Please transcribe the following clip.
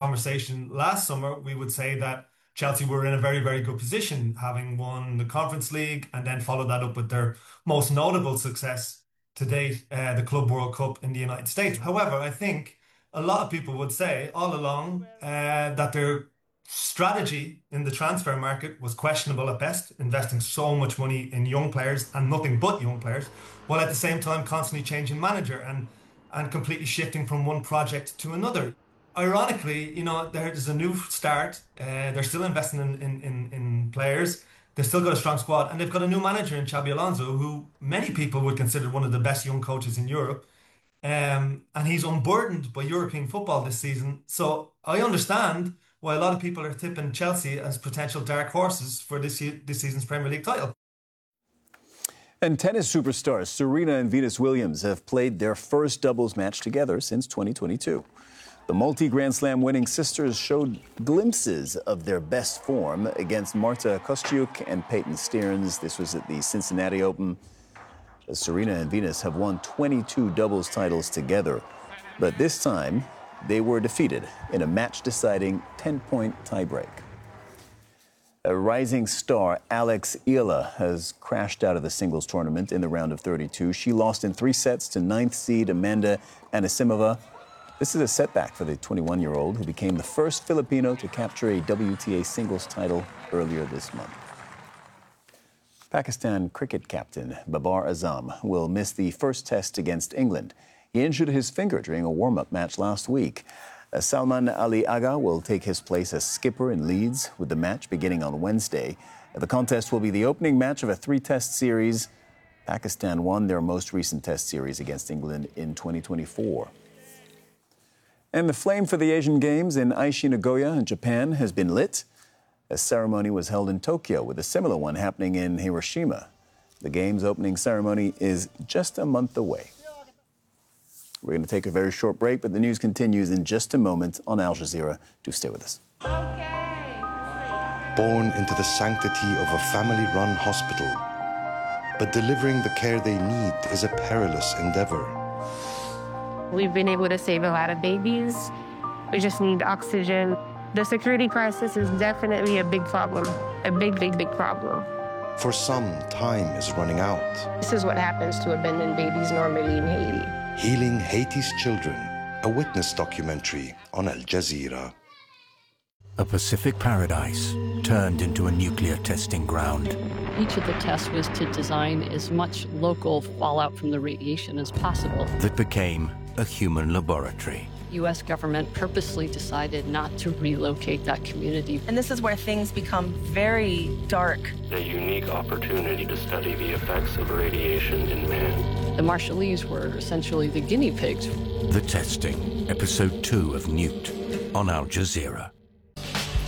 conversation last summer, we would say that Chelsea were in a very, very good position, having won the Conference League and then followed that up with their most notable success to date, the Club World Cup in the United States. However, I think a lot of people would say all along that their strategy in the transfer market was questionable at best, investing so much money in young players and nothing but young players, while at the same time constantly changing manager and completely shifting from one project to another. Ironically, there's a new start. They're still investing in players. They've still got a strong squad, and they've got a new manager in Xabi Alonso, who many people would consider one of the best young coaches in Europe. And he's unburdened by European football this season. So I understand why a lot of people are tipping Chelsea as potential dark horses for this season's Premier League title. And tennis superstars Serena and Venus Williams have played their first doubles match together since 2022. The multi-Grand Slam winning sisters showed glimpses of their best form against Marta Kostyuk and Peyton Stearns. This was at the Cincinnati Open. Serena and Venus have won 22 doubles titles together, but this time they were defeated in a match-deciding 10-point tiebreak. A rising star, Alex Ila, has crashed out of the singles tournament in the round of 32. She lost in 3 sets to 9th seed Amanda Anisimova. This is a setback for the 21-year-old who became the first Filipino to capture a WTA singles title earlier this month. Pakistan cricket captain Babar Azam will miss the first test against England. He injured his finger during a warm-up match last week. Salman Ali Agha will take his place as skipper in Leeds, with the match beginning on Wednesday. The contest will be the opening match of a 3-test series. Pakistan won their most recent test series against England in 2024. And the flame for the Asian Games in Aichi, Nagoya, in Japan, has been lit. A ceremony was held in Tokyo, with a similar one happening in Hiroshima. The Games opening ceremony is just a month away. We're going to take a very short break, but the news continues in just a moment on Al Jazeera. Do stay with us. Born into the sanctity of a family-run hospital, but delivering the care they need is a perilous endeavor. We've been able to save a lot of babies. We just need oxygen. The security crisis is definitely a big problem, a big problem. For some, time is running out. This is what happens to abandoned babies normally in Haiti. Healing Haiti's Children, a witness documentary on Al Jazeera. A Pacific paradise turned into a nuclear testing ground. Each of the tests was to design as much local fallout from the radiation as possible. That became a human laboratory. U.S. government purposely decided not to relocate that community. And this is where things become very dark. A unique opportunity to study the effects of radiation in man. The Marshallese were essentially the guinea pigs. The Testing, Episode 2 of Newt, on Al Jazeera.